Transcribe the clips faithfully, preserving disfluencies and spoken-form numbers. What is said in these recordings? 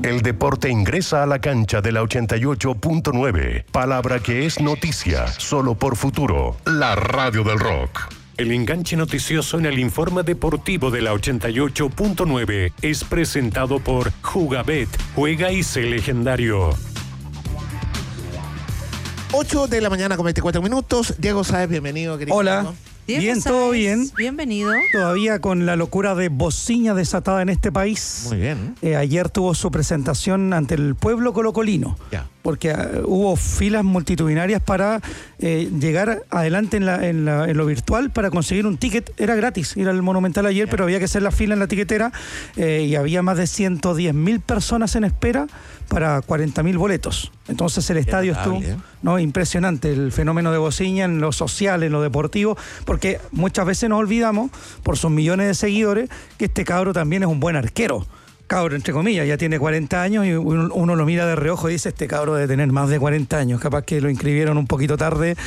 El deporte ingresa a la cancha de la ochenta y ocho punto nueve. Palabra que es noticia, solo por Futuro, la radio del rock. El enganche noticioso en el informe deportivo de la ochenta y ocho punto nueve es presentado por Jugabet. Juega y sé legendario. ocho de la mañana con veinticuatro minutos. Diego Sáez, bienvenido, querido. Hola. amigo. Diego bien, Sáez, todo bien. Bienvenido. Todavía con la locura de Bociña desatada en este país. Muy bien. Eh, ayer tuvo su presentación ante el pueblo colocolino. Ya. Porque uh, hubo filas multitudinarias para eh, llegar adelante en, la, en, la, en lo virtual para conseguir un ticket. Era gratis ir al Monumental ayer, ya. Pero había que hacer la fila en la tiquetera eh, y había más de ciento diez mil personas en espera para cuarenta mil boletos. Entonces el estadio estuvo ¿eh? ¿no? impresionante, el fenómeno de Bociña en lo social, en lo deportivo, porque muchas veces nos olvidamos, por sus millones de seguidores, que este cabro también es un buen arquero. Cabro, entre comillas, ya tiene cuarenta años y uno, uno lo mira de reojo y dice, este cabro debe tener más de cuarenta años, capaz que lo inscribieron un poquito tarde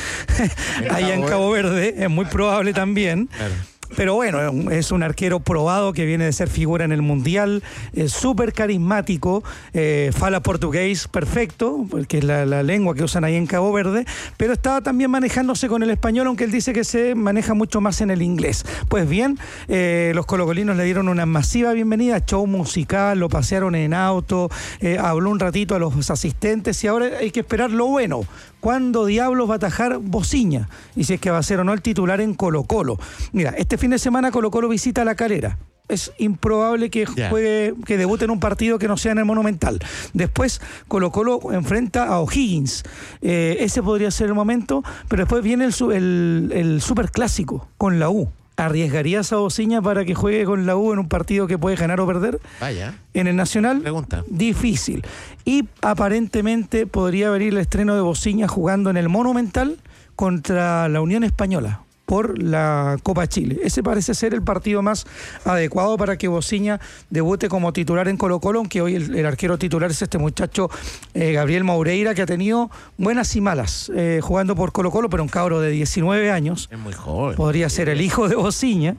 allá en Cabo Verde, es muy probable también. Claro. Pero bueno, es un arquero probado que viene de ser figura en el Mundial, es súper carismático, eh, fala portugués perfecto, porque es la, la lengua que usan ahí en Cabo Verde, pero estaba también manejándose con el español, aunque él dice que se maneja mucho más en el inglés. Pues bien, eh, los colocolinos le dieron una masiva bienvenida, show musical, lo pasearon en auto, eh, habló un ratito a los asistentes y ahora hay que esperar lo bueno. ¿Cuándo diablos va a atajar Bociña? Y si es que va a ser o no el titular en Colo-Colo. Mira, este fin de semana Colo-Colo visita La Calera. Es improbable que yeah. juegue, que debute en un partido que no sea en el Monumental. Después Colo-Colo enfrenta a O'Higgins. Eh, ese podría ser el momento, pero después viene el, el, el superclásico con la U. ¿Arriesgarías a Bociña para que juegue con la U en un partido que puede ganar o perder? Vaya. En el Nacional, pregunta. Difícil. Y aparentemente podría venir el estreno de Bociña jugando en el Monumental contra la Unión Española por la Copa Chile. Ese parece ser el partido más adecuado para que Bociña debute como titular en Colo-Colo, aunque hoy el, el arquero titular es este muchacho eh, Gabriel Moureira, que ha tenido buenas y malas eh, jugando por Colo-Colo, pero un cabro de diecinueve años. Es muy joven. Podría ser el hijo de Bociña.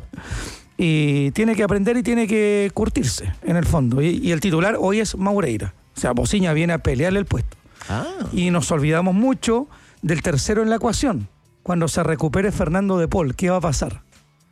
Y tiene que aprender y tiene que curtirse, en el fondo. Y, y el titular hoy es Moureira. O sea, Bociña viene a pelearle el puesto. Ah. Y nos olvidamos mucho del tercero en la ecuación. Cuando se recupere Fernando de Paul, ¿qué va a pasar?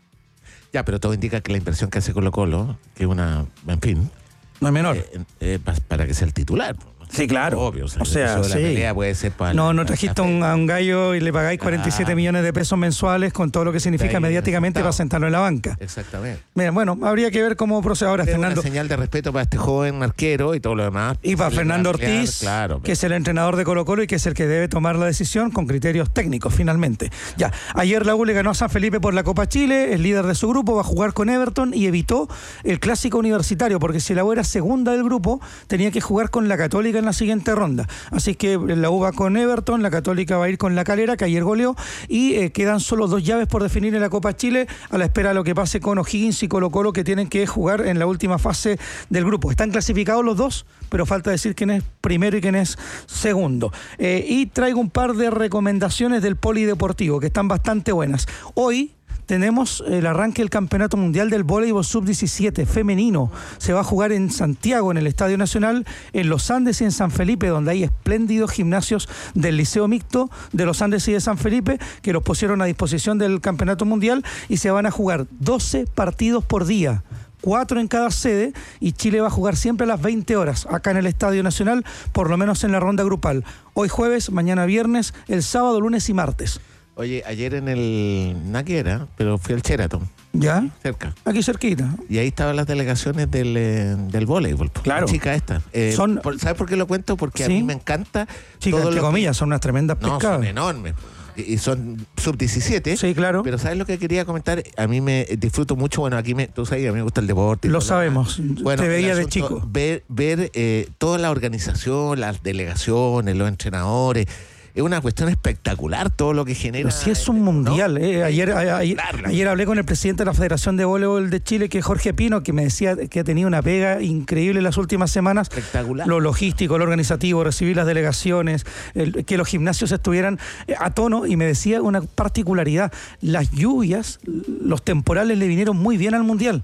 Ya, pero todo indica que la inversión que hace Colo-Colo, que es una, en fin... No es menor. Eh, eh, para que sea el titular. Sí, claro. Obvio. O sea, o sea eso de la sí. pelea puede ser para... No, no trajiste un, a un gallo y le pagáis cuarenta y siete ah. millones de pesos mensuales con todo lo que significa ahí, mediáticamente para sentarlo en la banca. Exactamente. Mira, bueno, habría que ver cómo procede ahora Pero Fernando. Una señal de respeto para este joven arquero y todo lo demás. Y para Fernando pelear, Ortiz, claro, que es el entrenador de Colo-Colo y que es el que debe tomar la decisión con criterios técnicos, finalmente. Ya, ayer la U le ganó a San Felipe por la Copa Chile, el líder de su grupo va a jugar con Everton y evitó el clásico universitario, porque si la U era segunda del grupo, tenía que jugar con la Católica en la siguiente ronda. Así que la U va con Everton, la Católica va a ir con la Calera, que ayer goleó, y eh, quedan solo dos llaves por definir en la Copa Chile, a la espera de lo que pase con O'Higgins y Colo-Colo, que tienen que jugar en la última fase del grupo. Están clasificados los dos, pero falta decir quién es primero y quién es segundo. Eh, y traigo un par de recomendaciones del polideportivo, que están bastante buenas. Hoy tenemos el arranque del Campeonato Mundial del Voleibol sub diecisiete femenino. Se va a jugar en Santiago, en el Estadio Nacional, en Los Andes y en San Felipe, donde hay espléndidos gimnasios del Liceo Mixto de Los Andes y de San Felipe, que los pusieron a disposición del Campeonato Mundial, y se van a jugar doce partidos por día. Cuatro en cada sede, y Chile va a jugar siempre a las veinte horas, acá en el Estadio Nacional, por lo menos en la ronda grupal. Hoy jueves, mañana viernes, el sábado, lunes y martes. Oye, ayer en el Naquera, pero fui al Sheraton. ¿Ya? Cerca. Aquí cerquita. Y ahí estaban las delegaciones del, eh, del voleibol. Claro. La chica esta. Eh, son, por, ¿Sabes por qué lo cuento? Porque ¿sí? a mí me encanta... Chicas, entre comillas, son unas tremendas no, pescadas. son enormes. Y son sub diecisiete. Sí, claro. Pero ¿sabes lo que quería comentar? A mí me disfruto mucho, bueno, aquí me, tú sabes, a mí me gusta el deporte. Lo sabemos. Bueno, te veía de chico. Ver, ver eh, toda la organización, las delegaciones, los entrenadores... Es una cuestión espectacular todo lo que genera. Pero sí es un mundial. ¿no? Eh, ayer, ayer, ayer hablé con el presidente de la Federación de Voleibol de Chile, que es Jorge Pino, que me decía que ha tenido una pega increíble en las últimas semanas. Espectacular. Lo logístico, lo organizativo, recibir las delegaciones, el, que los gimnasios estuvieran a tono, y me decía una particularidad. Las lluvias, los temporales le vinieron muy bien al mundial.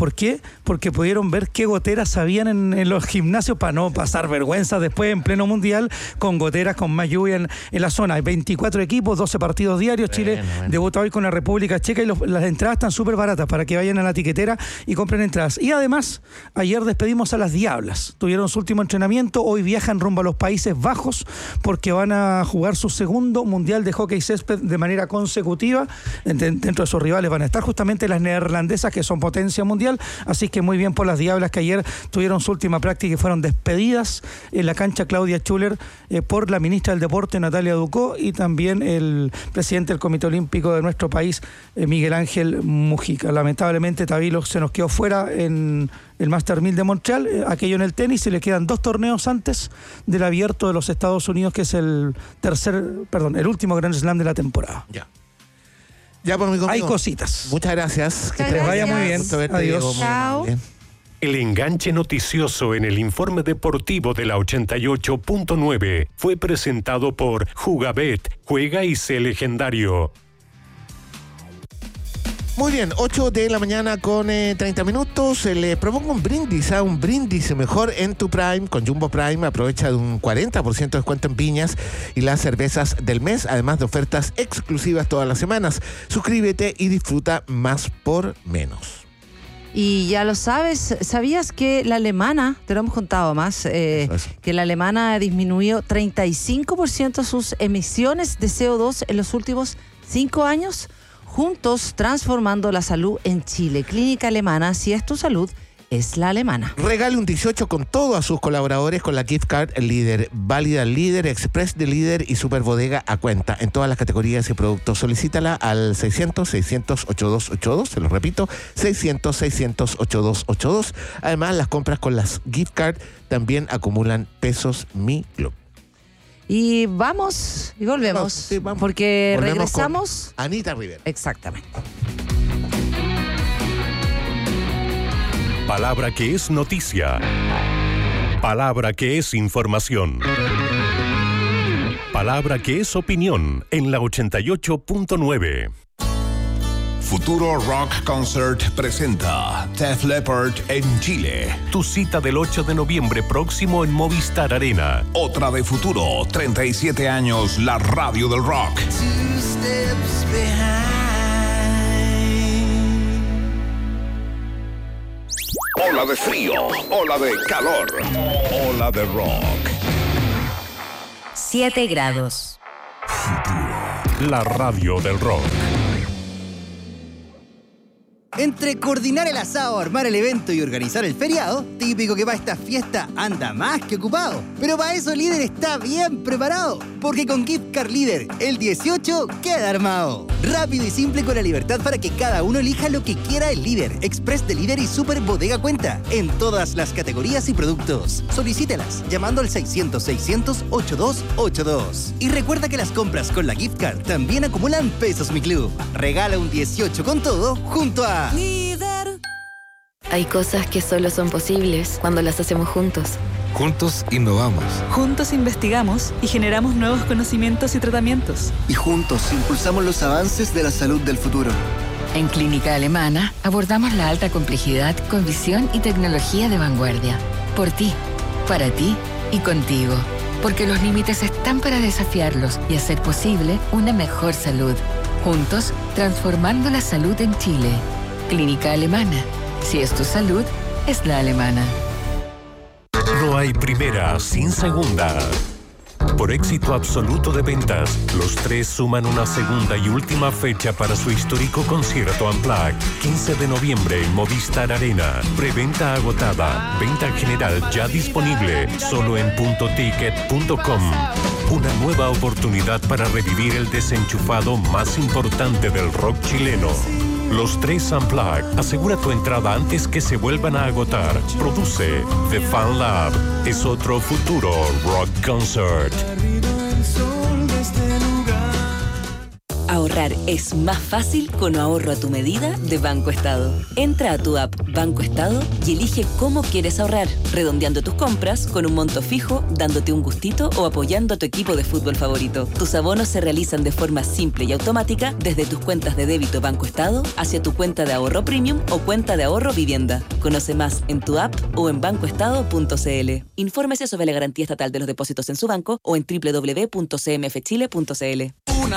¿Por qué? Porque pudieron ver qué goteras habían en, en los gimnasios para no pasar vergüenza después en pleno mundial con goteras, con más lluvia en, en la zona. Hay veinticuatro equipos, doce partidos diarios. Bueno, Chile bueno. debutó hoy con la República Checa y los, las entradas están súper baratas para que vayan a la tiquetera y compren entradas. Y además, ayer despedimos a las Diablas. Tuvieron su último entrenamiento, hoy viajan rumbo a los Países Bajos porque van a jugar su segundo mundial de hockey césped de manera consecutiva. Dentro de sus rivales van a estar justamente las neerlandesas, que son potencia mundial, así que muy bien por las Diablas, que ayer tuvieron su última práctica y fueron despedidas en la cancha Claudia Schuller eh, por la ministra del Deporte, Natalia Ducó, y también el presidente del Comité Olímpico de nuestro país, eh, Miguel Ángel Mujica. Lamentablemente Tabilo se nos quedó fuera en el Master mil de Montreal, eh, aquello en el tenis, se le quedan dos torneos antes del Abierto de los Estados Unidos, que es el tercer, perdón, el último Grand Slam de la temporada. Ya. Ya, pues, amigo, hay cositas. Muchas gracias. Que te vaya muy bien. Adiós. Chao. El enganche noticioso en el informe deportivo de la ochenta y ocho punto nueve fue presentado por Jugabet. Juega y sé legendario. Muy bien, ocho de la mañana con eh, treinta minutos. Eh, le propongo un brindis, ¿ah? un brindis mejor en tu Prime. Con Jumbo Prime aprovecha de un cuarenta por ciento de descuento en piñas y las cervezas del mes, además de ofertas exclusivas todas las semanas. Suscríbete y disfruta más por menos. Y ya lo sabes, ¿sabías que la alemana, te lo hemos contado más, eh, eso, eso. que la alemana disminuyó treinta y cinco por ciento sus emisiones de C O dos en los últimos cinco años? Juntos transformando la salud en Chile. Clínica Alemana, si es tu salud, es la alemana. Regale un dieciocho con todo a sus colaboradores con la gift card Líder. Válida Líder, Express de Líder y Super Bodega a cuenta en todas las categorías y productos. Solicítala al seiscientos, seiscientos, ochenta y dos ochenta y dos. Se lo repito, seiscientos, seiscientos, ochenta y dos ochenta y dos. Además, las compras con las gift card también acumulan pesos Mi Club. Y vamos y volvemos, vamos, sí, vamos. porque volvemos regresamos. Con Anita Rivera. Exactamente. Palabra que es noticia. Palabra que es información. Palabra que es opinión en la ochenta y ocho punto nueve. Futuro Rock Concert presenta Def Leppard en Chile. Tu cita del ocho de noviembre próximo en Movistar Arena. Otra de Futuro, treinta y siete años, la radio del rock. Two steps behind. Ola de frío, ola de calor, ola de rock. siete grados. Futuro, la radio del rock. Entre coordinar el asado, armar el evento y organizar el feriado, típico que para esta fiesta anda más que ocupado. Pero para eso Líder está bien preparado, porque con Gift Card Líder, el dieciocho queda armado. Rápido y simple con la libertad para que cada uno elija lo que quiera el Líder, Express de Líder y Super Bodega Cuenta, en todas las categorías y productos. Solicítelas llamando al seiscientos, seiscientos, ochenta y dos ochenta y dos. Y recuerda que las compras con la Gift Card también acumulan pesos Mi Club. Regala un dieciocho con todo junto a Líder. Hay cosas que solo son posibles cuando las hacemos juntos. Juntos innovamos. Juntos investigamos y generamos nuevos conocimientos y tratamientos. Y juntos impulsamos los avances de la salud del futuro. En Clínica Alemana abordamos la alta complejidad con visión y tecnología de vanguardia. Por ti, para ti y contigo. Porque los límites están para desafiarlos y hacer posible una mejor salud. Juntos, transformando la salud en Chile. Clínica Alemana. Si es tu salud, es la alemana. No hay primera sin segunda. Por éxito absoluto de ventas, los tres suman una segunda y última fecha para su histórico concierto Unplugged. quince de noviembre en Movistar Arena. Preventa agotada. Venta general ya disponible. Solo en punto ticket punto com. Una nueva oportunidad para revivir el desenchufado más importante del rock chileno. Los tres Unplugged. Asegura tu entrada antes que se vuelvan a agotar. Produce The Fan Lab. Es otro Futuro Rock Concert. Ahorrar es más fácil con ahorro a tu medida de Banco Estado. Entra a tu app Banco Estado y elige cómo quieres ahorrar, redondeando tus compras con un monto fijo, dándote un gustito o apoyando a tu equipo de fútbol favorito. Tus abonos se realizan de forma simple y automática desde tus cuentas de débito Banco Estado hacia tu cuenta de ahorro premium o cuenta de ahorro vivienda. Conoce más en tu app o en bancoestado punto c l. Infórmese sobre la garantía estatal de los depósitos en su banco o en doble u doble u doble u punto c m f chile punto c l.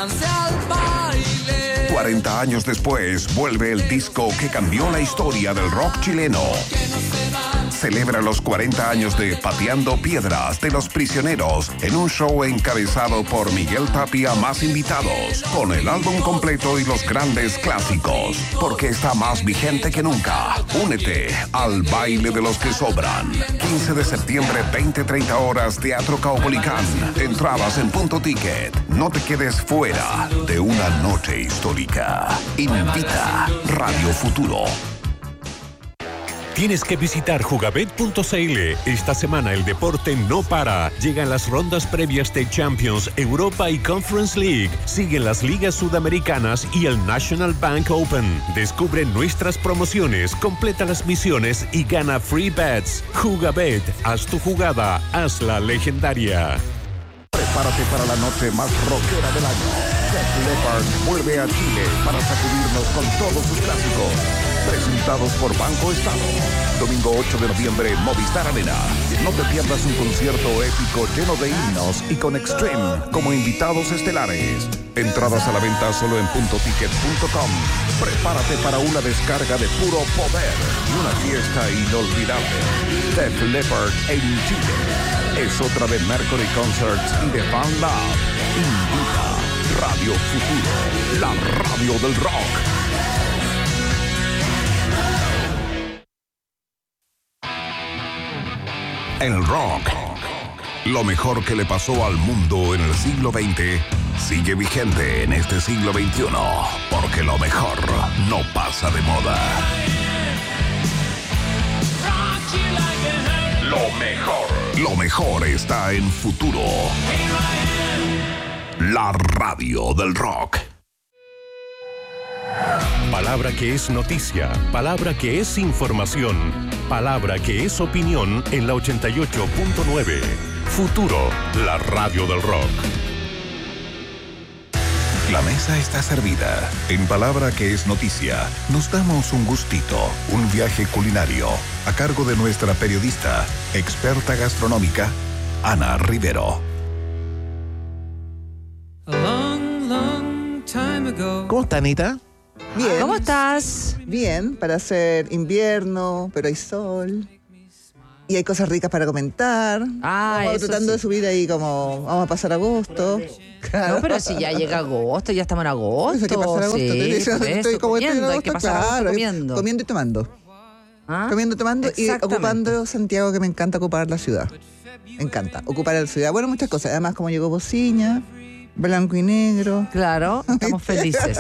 cuarenta años después, vuelve el disco que cambió la historia del rock chileno. Celebra los cuarenta años de Pateando Piedras de Los Prisioneros en un show encabezado por Miguel Tapia más invitados, con el álbum completo y los grandes clásicos, porque está más vigente que nunca. Únete al baile de los que sobran. quince de septiembre, veinte treinta horas, Teatro Caupolicán. Entradas en Punto Ticket. No te quedes fuera de una noche histórica. Invita Radio Futuro. Tienes que visitar jugabet punto c l. Esta semana el deporte no para. Llegan las rondas previas de Champions, Europa y Conference League. Siguen las ligas sudamericanas y el National Bank Open. Descubre nuestras promociones, completa las misiones y gana free bets. Jugabet, haz tu jugada, hazla legendaria. Prepárate para la noche más rockera del año. Def Leppard vuelve a Chile para sacudirnos con todos sus clásicos. Presentados por Banco Estado. Domingo ocho de noviembre, Movistar Arena. No te pierdas un concierto épico lleno de himnos y con Extreme como invitados estelares. Entradas a la venta solo en punto ticket punto com. Prepárate para una descarga de puro poder y una fiesta inolvidable. Def Leppard en Chile. Es otra de Mercury Concerts y de Fan Lab. Invita Radio Futuro, la radio del rock. El rock, lo mejor que le pasó al mundo en el siglo veinte, sigue vigente en este siglo veintiuno, porque lo mejor no pasa de moda. Lo mejor, lo mejor está en Futuro, la radio del rock. Palabra que es noticia, palabra que es información, palabra que es opinión en la ochenta y ocho punto nueve. Futuro, la radio del rock. La mesa está servida. En Palabra que es noticia, nos damos un gustito, un viaje culinario, a cargo de nuestra periodista, experta gastronómica, Ana Rivero. ¿Cómo está, Anita? Bien. ¿Cómo estás? Bien, para hacer invierno, pero hay sol. Y hay cosas ricas para comentar. Ah, Vamos eso tratando sí. de subir ahí como vamos a pasar agosto. Claro. No, pero si ya llega agosto, ya estamos en agosto. Eso hay que pasar agosto. Sí, Estoy diciendo, por eso, estoy como estoy en comiendo, hay agosto, que pasar agosto claro, comiendo. Comiendo y tomando. ¿Ah? Comiendo, tomando y Exactamente. ocupando Santiago, que me encanta ocupar la ciudad. Me encanta ocupar la ciudad. Bueno, muchas cosas. Además, como llegó Bociña, blanco y negro. Claro, estamos felices.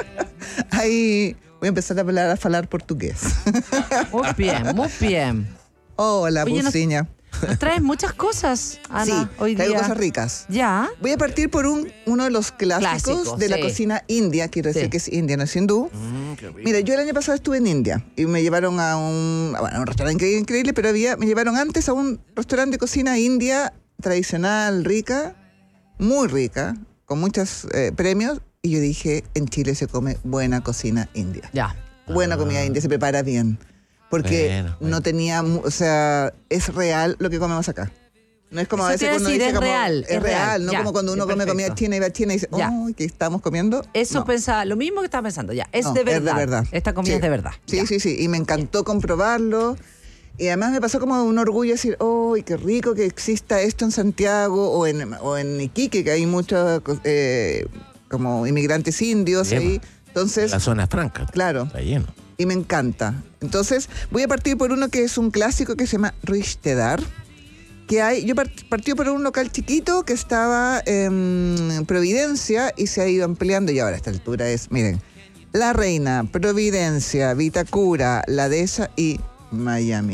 Ahí voy a empezar a hablar, a hablar portugués. Muy bien, muy bien. Hola, Oye, Bociña. Nos, nos traes muchas cosas, Ana, Sí, hoy traigo día. cosas ricas. ¿Ya? Voy a partir por un, uno de los clásicos Clásicos, de la sí. cocina india. Quiero decir Sí. que es india, no es hindú. Mira, yo el año pasado estuve en India y me llevaron a un, bueno, a un restaurante increíble, increíble, pero había, me llevaron antes a un restaurante de cocina india tradicional, rica, muy rica, con muchos eh, premios. Y yo dije, en Chile se come buena cocina india. Ya. Buena comida india, se prepara bien. Porque Bueno, bueno. no tenía, mu- o sea, es real lo que comemos acá. No es como Eso a veces te iba a cuando decir, dice es como, real, es es real, real. no Ya, como cuando uno sí, come comida perfecto. china y va a China y dice, Ya. ¡ay, ¿qué estamos comiendo? Eso No. pensaba, lo mismo que estaba pensando, ya. Es, No, de, verdad. es de verdad. Esta comida Sí. es de verdad. Sí, Ya. sí, sí. Y me encantó comprobarlo. Y además me pasó como un orgullo decir, ¡ay, qué rico que exista esto en Santiago o en, o en Iquique, que hay muchos eh, como inmigrantes indios Sí, ahí. Entonces, La zona franca. claro. Está lleno. Y me encanta. Entonces, voy a partir por uno que es un clásico que se llama Rishtedar. Que hay, yo part- partí por un local chiquito que estaba en Providencia y se ha ido ampliando y ahora a esta altura es, miren, La Reina, Providencia, Vitacura, La Dehesa y Miami.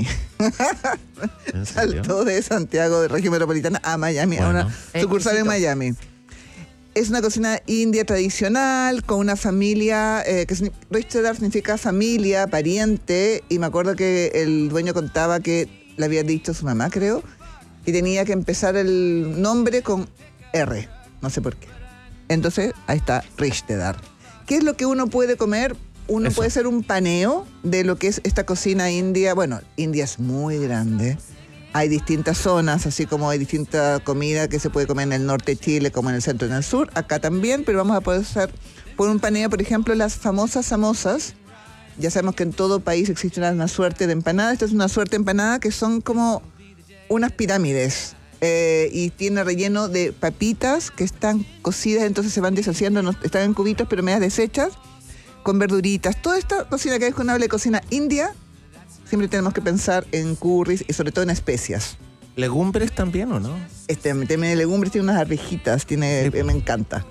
¿En serio? Saltó de Santiago, de región metropolitana, a Miami, a Bueno. una sucursal en Miami. Es una cocina india tradicional, con una familia, eh, que Rishtedar significa familia, pariente, y me acuerdo que el dueño contaba que le había dicho a su mamá, creo, y tenía que empezar el nombre con R, no sé por qué. Entonces, ahí está Rishtedar. ¿Qué es lo que uno puede comer? Uno Eso. puede hacer un paneo de lo que es esta cocina india. Bueno, India es muy grande. Hay distintas zonas, así como hay distinta comida que se puede comer en el norte de Chile, como en el centro y en el sur. Acá también, pero vamos a poder hacer por un paneo, por ejemplo, las famosas samosas. Ya sabemos que en todo país existe una, una suerte de empanada. Esta es una suerte de empanada que son como unas pirámides. Eh, y tiene relleno de papitas que están cocidas, entonces se van deshaciendo, no, están en cubitos pero medias deshechas, con verduritas. Toda esta cocina que es cuando habla de cocina india, siempre tenemos que pensar en curries y sobre todo en especias. ¿Legumbres también o no? Este, tiene legumbres, tiene unas arvejitas, tiene, sí, pues. Me encanta.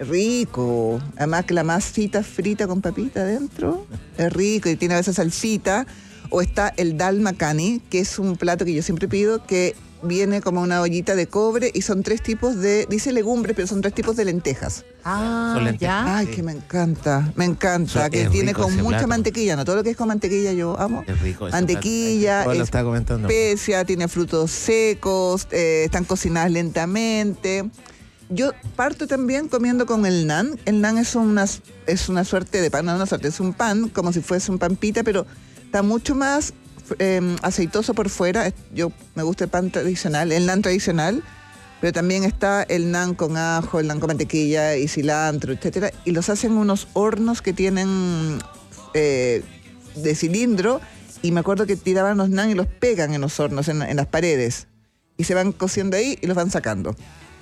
Rico. Además que la masita frita con papita adentro, es rico y tiene a veces salsita. O está el dal makhani, que es un plato que yo siempre pido, que viene como una ollita de cobre y son tres tipos de, dice legumbres, pero son tres tipos de lentejas. Ah, lentejas. ya. Ay, que me encanta, me encanta, so, que tiene con mucha plato. mantequilla, ¿no? Todo lo que es con mantequilla yo amo. Es rico ese mantequilla, plato. Está comentando. Especia, tiene frutos secos, eh, están cocinadas lentamente. Yo parto también comiendo con el naan. El naan es una, es una suerte de pan, no una suerte, es un pan, como si fuese un pan pita, pero está mucho más eh, aceitoso por fuera. Yo me gusta el pan tradicional, el naan tradicional, pero también está el naan con ajo, el naan con mantequilla y cilantro, etcétera. Y los hacen en unos hornos que tienen eh, de cilindro, y me acuerdo que tiraban los naan y los pegan en los hornos, en, en las paredes, y se van cociendo ahí y los van sacando.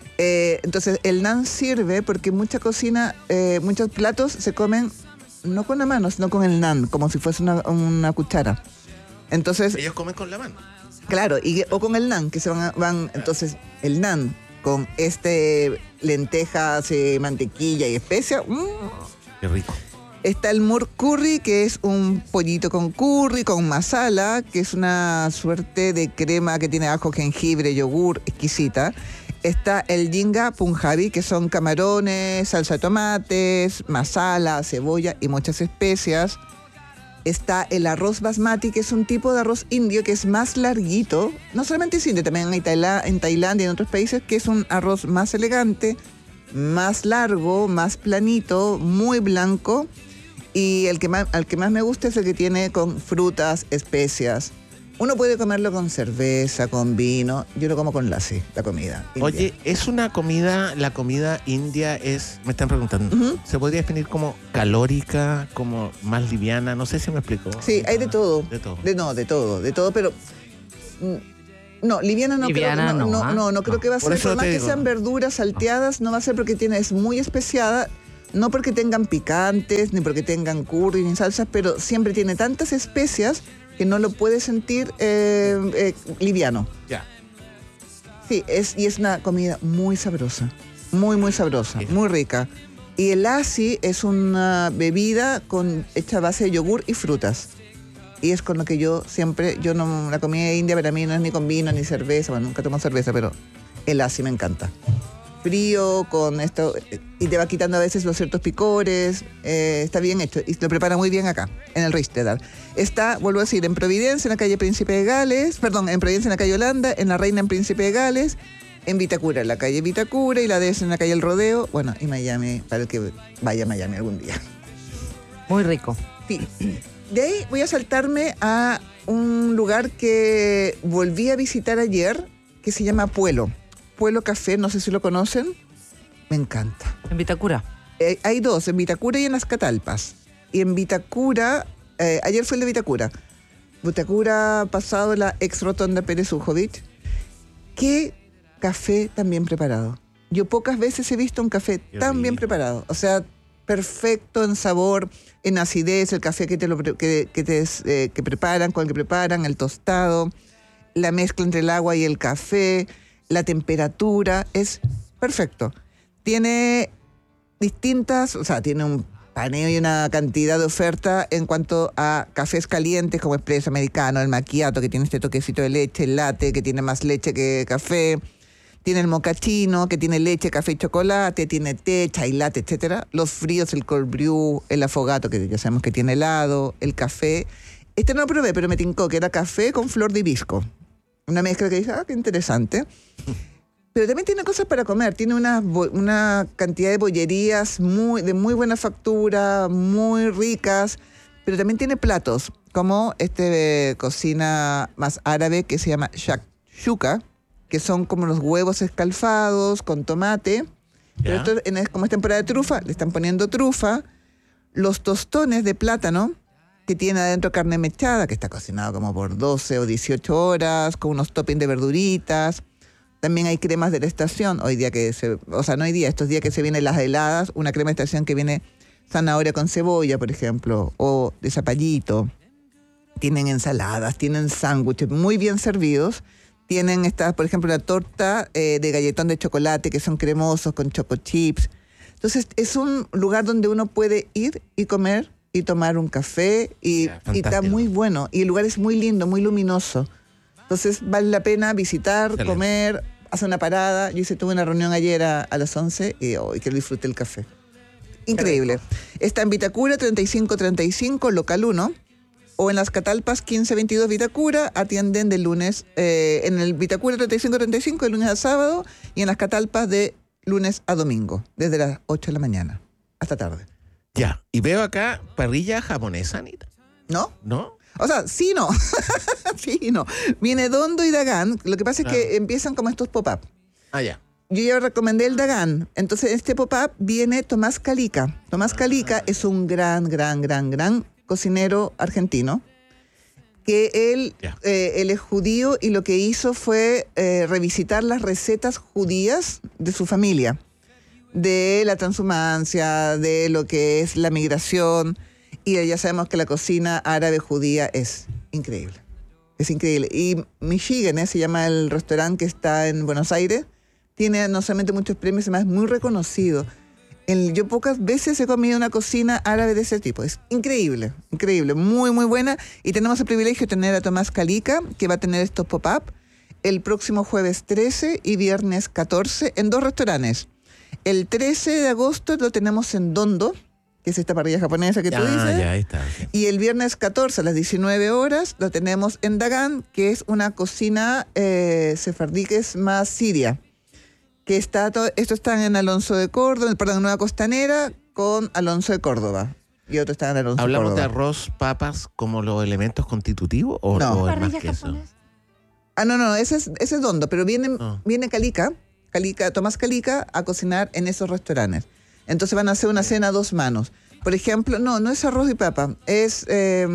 Eh, entonces el naan sirve porque mucha cocina, eh, muchos platos se comen no con la mano, sino con el naan, como si fuese una, una cuchara. Entonces ellos comen con la mano. Claro, y, o con el naan, que se van, van entonces el naan con este lentejas, eh, mantequilla y especia. Mmm. Qué rico. Está el mur curry, que es un pollito con curry, con masala, que es una suerte de crema que tiene ajo, jengibre, yogur, exquisita. Está el jinga punjabi, que son camarones, salsa de tomates, masala, cebolla y muchas especias. Está el arroz basmati, que es un tipo de arroz indio que es más larguito. No solamente es indio, también en, Tailá- en Tailandia y en otros países, que es un arroz más elegante, más largo, más planito, muy blanco. Y el que más, el que más me gusta es el que tiene con frutas, especias. Uno puede comerlo con cerveza, con vino. Yo lo como con lassi, la comida india. Oye, es una comida, la comida india es, me están preguntando, uh-huh. ¿se podría definir como calórica, como más liviana? No sé si me explico. Sí, hay de todo. De todo. De, no, de todo, de todo, pero... No, liviana no liviana creo, no, no, no, no, no, no creo no. que va a Por ser, por más que digo. sean verduras salteadas, no va a ser porque tiene, es muy especiada, no porque tengan picantes, ni porque tengan curry, ni salsas, pero siempre tiene tantas especias que no lo puedes sentir eh, eh, liviano. Ya. Sí, es, y es una comida muy sabrosa, muy, muy sabrosa, yeah. muy rica. Y el lassi es una bebida con, hecha a base de yogur y frutas. Y es con lo que yo siempre, yo no, la comida india para mí no es ni con vino ni cerveza, bueno, nunca tomo cerveza, pero el lassi me encanta. Frío, con esto, y te va quitando a veces los ciertos picores, eh, está bien hecho, y lo prepara muy bien acá, en el Rishtedar. Está, vuelvo a decir, en Providencia, en la calle Príncipe de Gales, perdón, en Providencia, en la calle Holanda, en La Reina, en Príncipe de Gales, en Vitacura, en la calle Vitacura, y la D S en la calle El Rodeo, bueno, y Miami, para el que vaya a Miami algún día. Muy rico. Sí. De ahí voy a saltarme a un lugar que volví a visitar ayer, que se llama Puelo. Puelo Café, no sé si lo conocen. Me encanta. ¿En Vitacura? Eh, hay dos, en Vitacura y en Las Catalpas. Y en Vitacura, eh, ayer fue el de Vitacura. Vitacura pasado la ex rotonda Pérez Ujovic. ¿Qué café tan bien preparado? Yo pocas veces he visto un café Qué tan rico. bien preparado. O sea, perfecto en sabor, en acidez, el café que te, lo, que, que te eh, que preparan, con el que preparan, el tostado, la mezcla entre el agua y el café, la temperatura, es perfecto. Tiene distintas, o sea, tiene un paneo y una cantidad de oferta en cuanto a cafés calientes como expreso americano, el macchiato, que tiene este toquecito de leche, el latte, que tiene más leche que café. Tiene el mocachino, que tiene leche, café y chocolate, tiene té, chai latte, etcétera. Los fríos, el cold brew, el afogato, que ya sabemos que tiene helado, el café. Este no lo probé, pero me tincó, que era café con flor de hibisco. Una mezcla que dije, ah, qué interesante. Pero también tiene cosas para comer. Tiene una, una cantidad de bollerías muy, de muy buena factura, muy ricas. Pero también tiene platos, como este eh, cocina más árabe que se llama shakshuka, que son como los huevos escalfados con tomate. Pero esto, en, como es temporada de trufa, le están poniendo trufa. Los tostones de plátano, que tiene adentro carne mechada, que está cocinado como por doce o dieciocho horas, con unos toppings de verduritas. También hay cremas de la estación, hoy día que se, o sea, no hoy día, estos días que se vienen las heladas, una crema de estación que viene zanahoria con cebolla, por ejemplo, o de zapallito. Tienen ensaladas, tienen sándwiches muy bien servidos. Tienen estas, por ejemplo, la torta eh, de galletón de chocolate, que son cremosos con choco chips. Entonces, es un lugar donde uno puede ir y comer y tomar un café y, yeah, y está muy bueno. Y el lugar es muy lindo, muy luminoso. Entonces, vale la pena visitar, excelente, comer, hacer una parada. Yo hice, tuve una reunión ayer a, a las once y hoy oh, que disfruté el café. Increíble. Está en Vitacura treinta y cinco treinta y cinco, local uno. O en las Catalpas quince veintidós Vitacura, atienden de lunes, eh, en el Vitacura treinta y cinco treinta y cinco de lunes a sábado y en las Catalpas de lunes a domingo, desde las ocho de la mañana hasta tarde. Ya, y veo acá parrilla japonesa, Anita. ¿No? ¿No? O sea, sí, no. sí, no. Viene Dondo y Dagan. Lo que pasa es claro, que empiezan como estos pop-up. Ah, ya. Yo ya recomendé el Dagan. Entonces, en este pop-up viene Tomás Calica. Tomás ah, Calica es un gran, gran, gran, gran cocinero argentino, que él, yeah. eh, él es judío y lo que hizo fue eh, revisitar las recetas judías de su familia, de la transhumancia, de lo que es la migración, y ya sabemos que la cocina árabe judía es increíble, es increíble. Y Michigan, ¿eh? se llama el restaurante que está en Buenos Aires, tiene no solamente muchos premios, además es muy reconocido. El, yo pocas veces he comido una cocina árabe de ese tipo. Es increíble, increíble, muy, muy buena. Y tenemos el privilegio de tener a Tomás Calica, que va a tener estos pop-up el próximo jueves trece y viernes catorce en dos restaurantes. El trece de agosto lo tenemos en Dondo, que es esta parrilla japonesa que tú ah, dices. Ya, ahí está, okay. Y el viernes catorce a las diecinueve horas lo tenemos en Dagan, que es una cocina eh, sefardí, que es más siria. Que está todo, esto está en Alonso de Córdoba, perdón, Nueva Costanera con Alonso de Córdoba. Y otro está en Alonso de Córdoba. ¿Hablamos de arroz, papas como los elementos constitutivos o no? O es más que eso? Ah, no, no, ese es, ese es Dondo, pero viene, oh. viene Calica, Calica, Tomás Calica a cocinar en esos restaurantes. Entonces van a hacer una cena a dos manos. Por ejemplo, no, no es arroz y papa, es... Eh,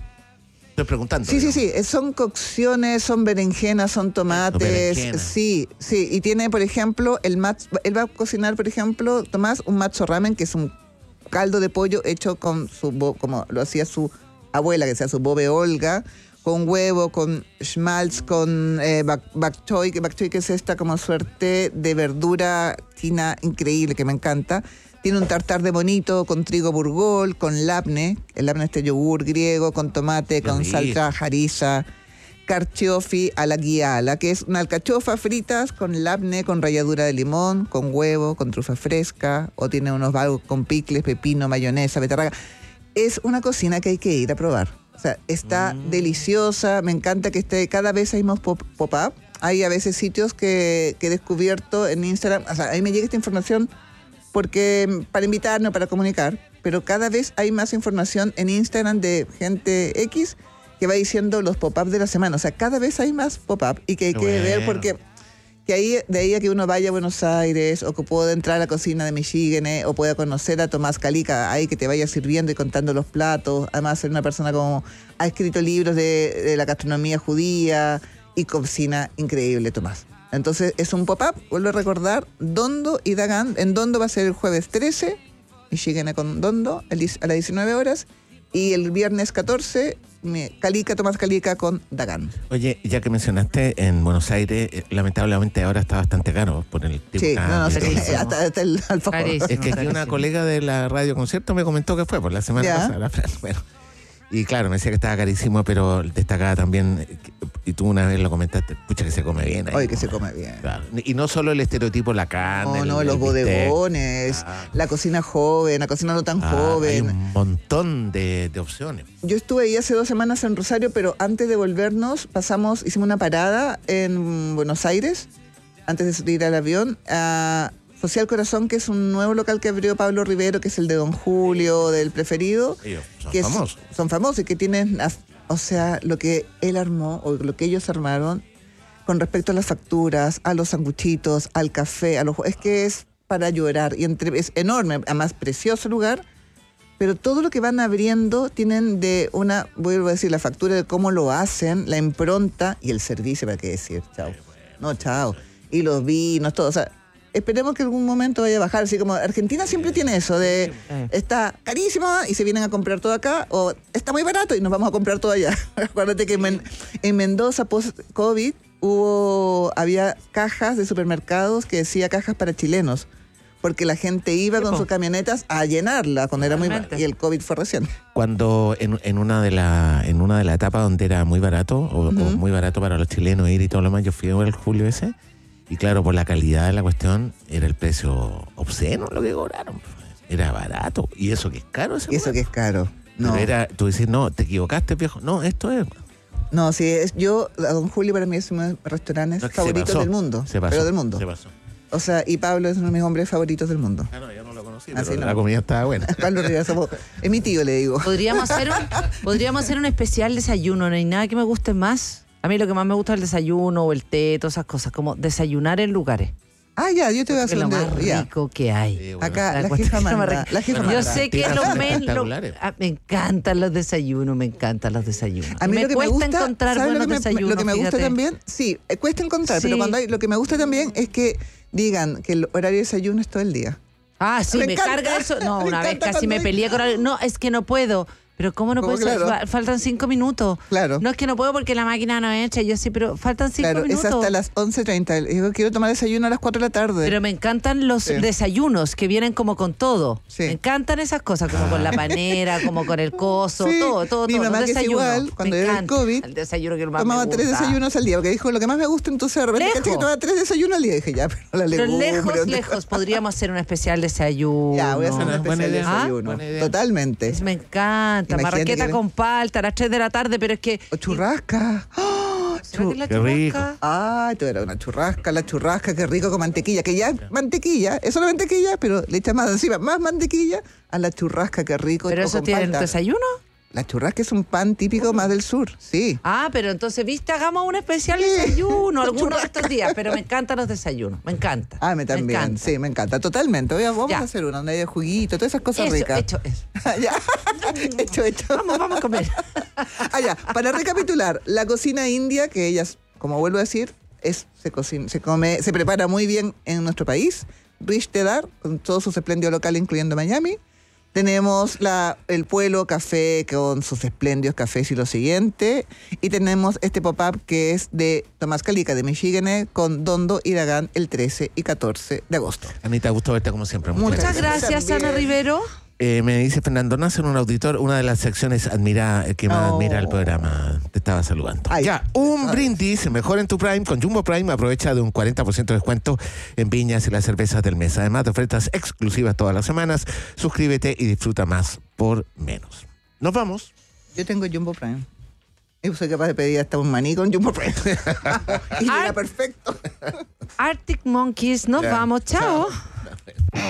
Estoy preguntando. Sí, digamos. sí, sí. Son cocciones, son berenjenas, son tomates. Berenjena. Sí, sí. Y tiene, por ejemplo, el matzo. Él va a cocinar, por ejemplo, Tomás, un matzo ramen, que es un caldo de pollo hecho con su, como lo hacía su abuela, que sea su bobe Olga, con huevo, con schmaltz, con eh, bak, bak choy, que bak choy que es esta como suerte de verdura china increíble, que me encanta. Tiene un tartar de bonito con trigo burgol, con labne, el labne este yogur griego, con tomate, con salsa harissa, carciofi a la guiala, que es una alcachofa fritas con labne, con ralladura de limón, con huevo, con trufa fresca, o tiene unos bagos con picles, pepino, mayonesa, betarraga. Es una cocina que hay que ir a probar. O sea, está mm. deliciosa, me encanta que esté, cada vez hay más pop- pop-up. Hay a veces sitios que, que he descubierto en Instagram, o sea, a mí me llega esta información porque para invitarnos, para comunicar, pero cada vez hay más información en Instagram de gente X que va diciendo los pop-up de la semana. O sea, cada vez hay más pop-up y que hay que bueno. ver porque que ahí, de ahí a que uno vaya a Buenos Aires o que pueda entrar a la cocina de Michigan eh, o pueda conocer a Tomás Calica, ahí que te vaya sirviendo y contando los platos. Además, ser una persona como ha escrito libros de, de la gastronomía judía y cocina increíble, Tomás. Entonces es un pop-up, vuelvo a recordar, Dondo y Dagan. En Dondo va a ser el jueves trece, Michigan con Dondo, a las diecinueve horas, y el viernes catorce, Calica, Tomás Calica con Dagan. Oye, ya que mencionaste en Buenos Aires, eh, lamentablemente ahora está bastante caro por el tipo sí, de no, no, sí, hasta, hasta el alfajor. Es que aquí una colega de la radio concierto me comentó que fue por la semana yeah. pasada. Bueno. Y claro, me decía que estaba carísimo, pero destacaba también, y tú una vez lo comentaste, pucha que se come bien. Oye, que se come bien. Claro. Y no solo el estereotipo, la carne. No, el, no, el los bistec. bodegones, ah. la cocina joven, la cocina no tan Ah, joven. Hay un montón de, de opciones. Yo estuve ahí hace dos semanas en Rosario, pero antes de volvernos, pasamos, hicimos una parada en Buenos Aires, antes de subir al avión, a Social Corazón, que es un nuevo local que abrió Pablo Rivero, que es el de Don Julio, del Preferido. Ellos son que famosos. Es, son famosos y que tienen, o sea, lo que él armó, o lo que ellos armaron, con respecto a las facturas, a los sanguchitos, al café, a los, es que es para llorar. Y entre, es enorme, además precioso lugar, pero todo lo que van abriendo tienen de una, vuelvo a decir, la factura de cómo lo hacen, la impronta y el servicio, ¿para qué decir? Chao. No, chao. Y los vinos, todo, o sea, esperemos que algún momento vaya a bajar, así como Argentina siempre tiene eso de está carísimo y se vienen a comprar todo acá, o está muy barato y nos vamos a comprar todo allá. Acuérdate que en, en Mendoza post-COVID hubo, había cajas de supermercados que decía cajas para chilenos, porque la gente iba con sus camionetas a llenarla cuando era muy barato, y el COVID fue recién. Cuando en, en una de la en una de las etapas donde era muy barato, o, uh-huh. o muy barato para los chilenos ir y todo lo más, yo fui a ver el julio ese. Y claro, por la calidad de la cuestión, era el precio obsceno lo que cobraron. Era barato. Y eso que es caro. Ese y eso que es caro. No. Pero era, tú decís, no, te equivocaste, viejo. No, esto es... No, sí, es, yo, a Don Julio para mí es uno de mis restaurantes no, es favoritos del mundo. Se pasó, pero del mundo. Se pasó. O sea, y Pablo es uno de mis hombres favoritos del mundo. Ah, no, yo no lo conocí, Así pero no. la comida estaba buena. Pablo Rivera, somos, es mi tío, le digo. Podríamos hacer un, podríamos hacer un especial desayuno, no hay nada que me guste más. A mí lo que más me gusta es el desayuno o el té, todas esas cosas, como desayunar en lugares. Ah, ya, yo te voy a hacer lo un más de, rico que hay. Sí, bueno. Acá, La la jefa cuestión manda. La jefa Yo manda. sé que los men, lo- espectaculares. ah, me encantan los desayunos, me encantan los desayunos. A mí me lo que me cuesta gusta, encontrar ¿sabes lo buenos que me, desayunos, lo que me gusta fíjate. también? Sí, eh, cuesta encontrar, Sí. pero cuando hay, lo que me gusta también es que digan que el horario de desayuno es todo el día. Ah, sí, Me me, encanta. carga eso. No, Me una vez encanta casi me cuando peleé con alguien. No, es que no puedo. Pero ¿cómo no ¿Cómo, puedo? claro? Faltan cinco minutos. Claro. No es que no puedo porque la máquina no echa. Yo sí, pero faltan cinco Claro, minutos. es hasta las once treinta. Digo, quiero tomar desayuno a las cuatro de la tarde. Pero me encantan los Sí. desayunos que vienen como con todo. Sí. Me encantan esas cosas, como con la panera, como con el coso, Sí. todo, todo, Mi todo. mamá, Los que es desayunos. igual, cuando Me era el encanta. COVID, El desayuno que más tomaba me tres gusta. desayunos al día, porque dijo lo que más me gusta, entonces de repente Lejos. caché que tomaba tres desayunos al día. Dije, ya, pero la Pero legumbre. lejos, ¿dónde- lejos. Podríamos hacer un especial desayuno. Ya, voy a hacer un Buena especial idea. desayuno. Ah, buena idea. Totalmente. Me encanta. Imagínate Marraqueta que- con palta a las tres de la tarde, pero es que... O churrasca. ¡Oh! ¿Será que es la Qué rico. churrasca? Ay, tú eras una churrasca, la churrasca, qué rico con mantequilla, que ya es mantequilla, es solo mantequilla, pero le echas más encima, más mantequilla a la churrasca, qué rico. ¿Pero o eso con tiene palta. desayuno? La churrasca es un pan típico más del sur, sí. Ah, pero entonces, viste, hagamos un especial desayuno alguno de estos días, pero me encantan los desayunos, me encanta. Ah, me también, encanta. sí, me encanta, totalmente. Voy a- vamos Ya. a hacer una, donde haya juguito, todas esas cosas Eso, ricas. hecho, eso. Ya. hecho, hecho. Vamos, vamos a comer. Ah, ya. Para recapitular, la cocina india, que ellas, como vuelvo a decir, es, se, cocina, se come, se prepara muy bien en nuestro país. Rishtedar, con todo su espléndido local, incluyendo Miami. Tenemos la, el Pueblo Café con sus espléndidos cafés y lo siguiente. Y tenemos este pop-up que es de Tomás Calica, de Michigan, con Dondo y Dagán el trece y catorce de agosto. Anita, gusto verte como siempre. Muchas gracias, También. Ana Rivero. Eh, me dice Fernando Nasser, un auditor, una de las secciones admira, que más Oh. admira el programa. Te estaba saludando. Ay, ya, un ay. brindis mejor en tu Prime. Con Jumbo Prime aprovecha de un cuarenta por ciento de descuento en viñas y las cervezas del mes. Además de ofertas exclusivas todas las semanas. Suscríbete y disfruta más por menos. Nos vamos. Yo tengo Jumbo Prime. Y soy capaz de pedir hasta un maní con Jumbo Prime. y era Ar- perfecto. Arctic Monkeys, nos Ya. vamos, chao. Chao.